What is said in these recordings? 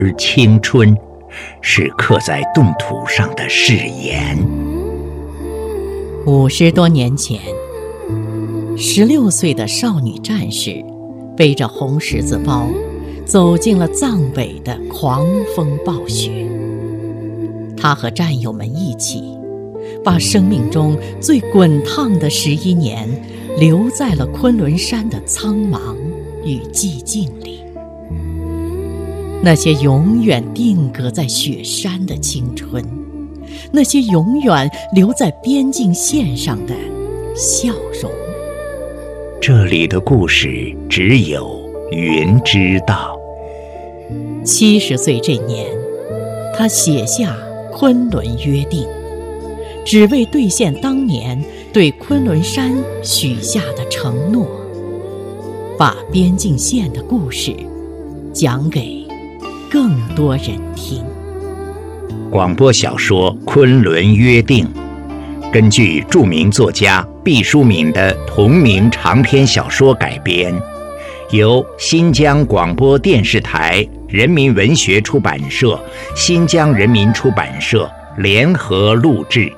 而青春是刻在冻土上的誓言。 50多年前，16岁的少女战士背着红十字包，走进了藏北的狂风暴雪。她和战友们一起，把生命中最滚烫的11年留在了昆仑山的苍茫与寂静里。那些永远定格在雪山的青春，那些永远留在边境线上的笑容。 这里的故事只有云知道。 70岁这年，他写下《昆仑约定》，只为兑现当年对昆仑山许下的承诺，把边境线的故事讲给更多人听。 广播小说《昆仑约定》根据著名作家毕淑敏的同名长篇小说改编，由新疆广播电视台人民文学出版社、新疆人民出版社联合录制。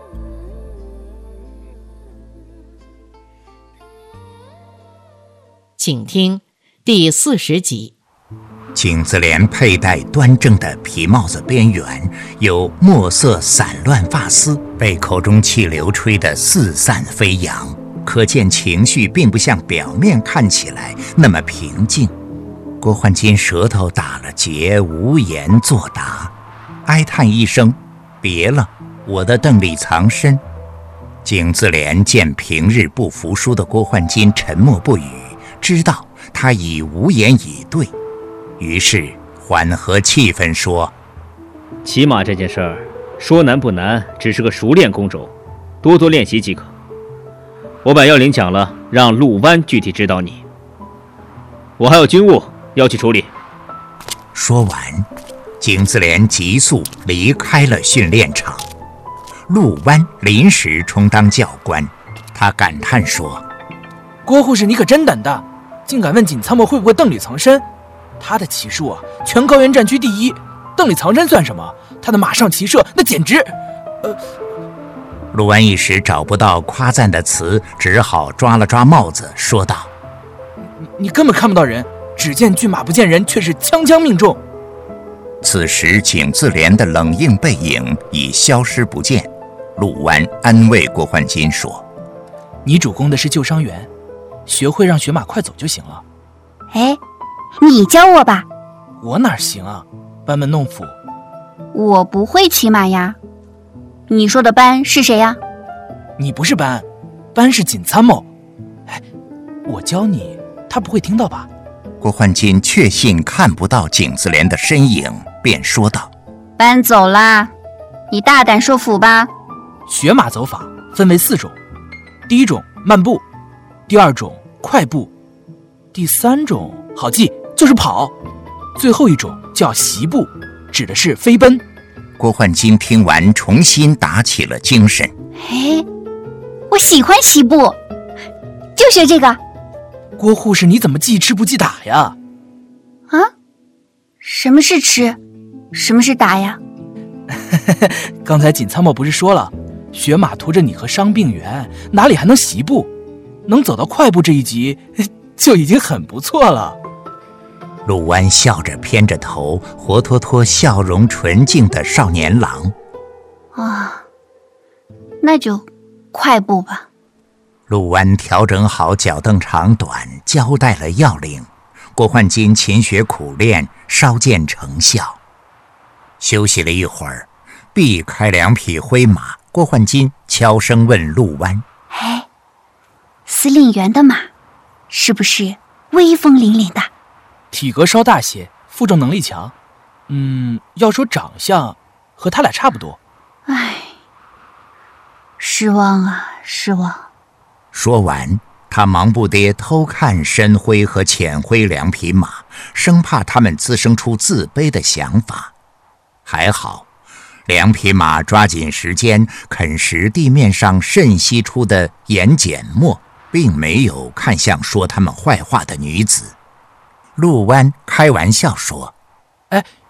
请听第40集。 景子莲佩戴端正的皮帽子，边缘有墨色散乱发丝，被口中气流吹得四散飞扬，可见情绪并不像表面看起来那么平静。郭焕金舌头打了结，无言作答，哀叹一声：“别了，我的邓里藏身。”景子莲见平日不服输的郭焕金沉默不语，知道他已无言以对，于是缓和气氛说：“ 骑马这件事儿，说难不难，只是个熟练工种，多做练习即可。我把要领讲了，让陆湾具体指导你。我还有军务要去处理。” 说完，景子莲急速离开了训练场。陆湾临时充当教官，他感叹说：“ 郭护士，你可真胆大，竟敢问锦参谋会不会邓里藏身。他的骑术啊，全高原战区第一，邓里藏身算什么？他的马上骑射那简直…… 陆湾一时找不到夸赞的词，只好抓了抓帽子，说道：“ 你根本看不到人，只见骏马不见人，却是枪枪命中。” 此时景自怜的冷硬背影已消失不见。陆湾安慰郭焕金说：“ 你主攻的是救伤员，学会让雪马快走就行了。” 哎，你教我吧。 我哪行啊，班门弄斧。 我不会骑马呀。你说的班是谁呀？ 你不是班，班是锦参谋。哎，我教你，他不会听到吧？ 郭焕金确信看不到景自怜的身影，便说道：“ 班走啦，你大胆说服吧。” 雪马走法分为4种，第一种慢步，第二种快步，第三种好记就是跑，最后一种叫习步，指的是飞奔。 郭焕金听完，重新打起了精神。 哎，我喜欢习步，就学这个。 郭护士，你怎么记吃不记打呀？ 啊？什么是吃？什么是打呀？ 刚才锦参谋不是说了，雪马驮着你和伤病员，哪里还能习步？能走到快步这一级，就已经很不错了。 陆湾笑着偏着头，活脱脱笑容纯净的少年郎。 啊，那就快步吧。 陆湾调整好脚凳长短，交代了要领。郭焕金勤学苦练，稍见成效。休息了一会儿，避开2匹灰马，郭焕金悄声问陆湾：“ 哎，司令员的马是不是威风凛凛的？” 体格稍大些，负重能力强。要说长相，和他俩差不多。 唉，失望啊，失望。 说完，他忙不迭偷看深灰和浅灰2匹马，生怕他们滋生出自卑的想法。还好，2匹马抓紧时间啃食地面上渗析出的盐碱末，并没有看向说他们坏话的女子。陆湾开玩笑说：“ 哎，